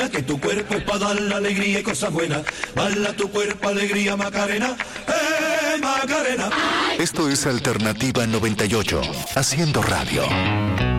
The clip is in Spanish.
Que tu cuerpo es para dar la alegría y cosas buenas. Bala tu cuerpo, alegría, Macarena. Macarena. Esto es Alternativa 98, haciendo radio.